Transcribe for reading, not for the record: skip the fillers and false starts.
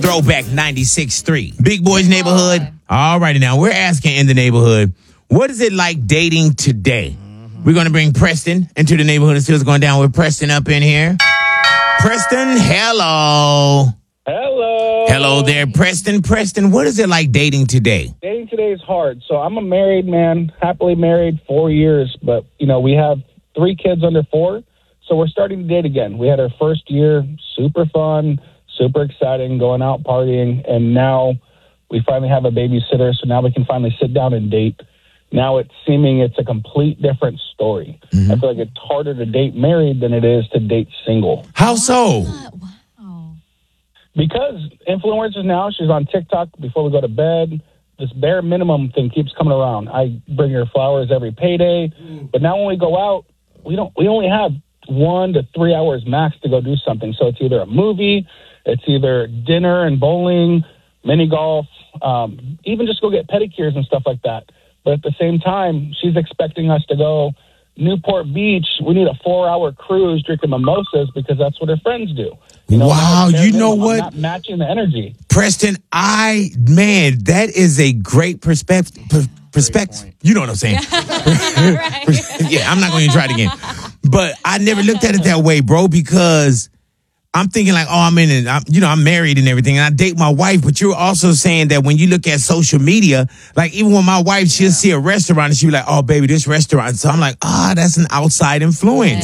Throwback 96.3. Big Boys Neighborhood. All righty now. We're asking in the neighborhood, what is it like dating today? We're going to bring Preston into the neighborhood and see what's going down with Preston up in here. Preston, hello. Hello. Hello there, Preston. Preston, what is it like dating today? Dating today is hard. So I'm a married man, happily married 4 years, but, we have 3 kids under 4, so we're starting to date again. We had our first year, super fun, super exciting, going out partying, and now we finally have a babysitter, so now we can finally sit down and date. Now it's a complete different story. Mm-hmm. I feel like it's harder to date married than it is to date single. How so? Wow. Because influencers now, she's on TikTok before we go to bed. This bare minimum thing keeps coming around. I bring her flowers every payday. But now when we go out, we only have 1 to 3 hours max to go do something. So it's either a movie, it's either dinner and bowling, mini golf, even just go get pedicures and stuff like that. But at the same time, she's expecting us to go Newport Beach. We need a 4-hour cruise drinking mimosas because that's what her friends do. Wow, you know what? I'm not matching the energy. Preston, that is a great perspective. You know what I'm saying? Yeah, I'm not going to try it again. But I never looked at it that way, bro, because I'm thinking like, I'm married and everything, and I date my wife. But you're also saying that when you look at social media, like even when my wife, she'll see a restaurant and she'll be like, oh, baby, this restaurant. So I'm like, that's an outside influence.